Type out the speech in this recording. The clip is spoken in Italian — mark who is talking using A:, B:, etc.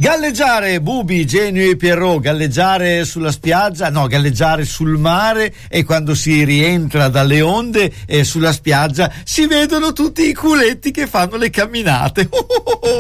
A: Galleggiare, Bubi, Genio e Pierrot, galleggiare sulla spiaggia, no, galleggiare sul mare, e quando si rientra dalle onde sulla spiaggia si vedono tutti i culetti che fanno le camminate.